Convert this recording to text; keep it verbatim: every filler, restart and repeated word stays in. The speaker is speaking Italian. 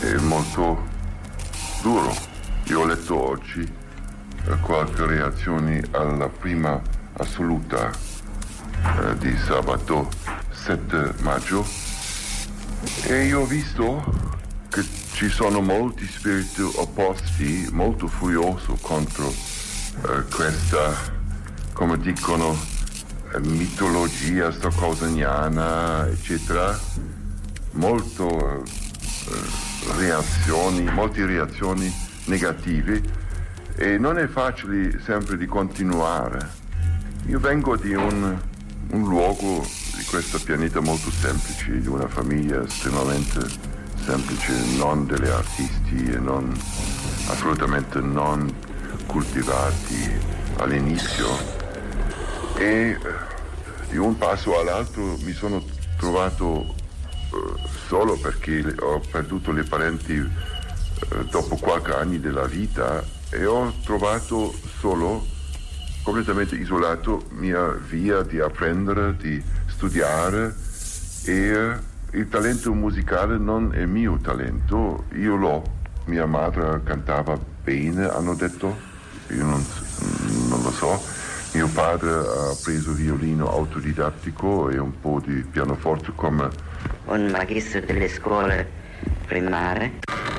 è molto duro. Io ho letto oggi eh, qualche reazioni alla prima assoluta eh, di sabato sette maggio e io ho visto che ci sono molti spiriti opposti, molto furiosi contro eh, questa, come dicono, eh, mitologia stockhausiana, eccetera. Molto eh, reazioni, molte reazioni negative e non è facile sempre di continuare. Io vengo di un, un luogo di questo pianeta molto semplice, di una famiglia estremamente semplice, non degli artisti e non, assolutamente non coltivati all'inizio. E di un passo all'altro mi sono trovato uh, solo perché ho perduto le parenti uh, dopo qualche anno della vita e ho trovato solo, completamente isolato, mia via di apprendere, di studiare e uh, il talento musicale non è mio talento, io l'ho. Mia madre cantava bene, hanno detto, io non, non lo so. Mio padre ha preso violino autodidattico e un po' di pianoforte come un magistro delle scuole primarie.